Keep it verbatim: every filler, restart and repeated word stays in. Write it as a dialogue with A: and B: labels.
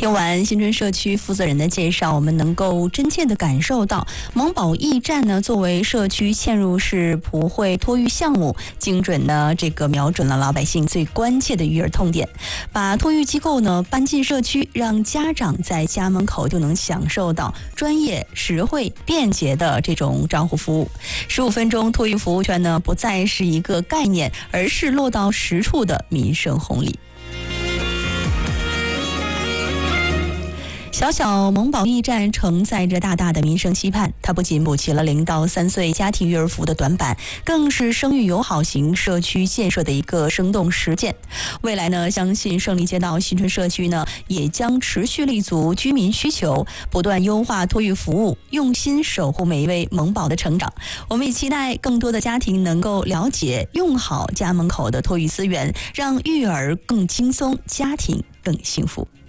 A: 听完新春社区负责人的介绍，我们能够真切地感受到萌宝驿站呢作为社区嵌入式普惠托育项目，精准的这个瞄准了老百姓最关切的育儿痛点，把托育机构呢搬进社区，让家长在家门口就能享受到专业、实惠、便捷的这种照护服务。十五分钟托育服务圈呢不再是一个概念，而是落到实处的民生红利。小小萌宝驿站承载着大大的民生期盼，它不仅补齐了零到三岁家庭育儿服务的短板，更是生育友好型社区建设的一个生动实践。未来呢，相信胜利街道新春社区呢，也将持续立足居民需求，不断优化托育服务，用心守护每一位萌宝的成长。我们也期待更多的家庭能够了解、用好家门口的托育资源，让育儿更轻松，家庭更幸福。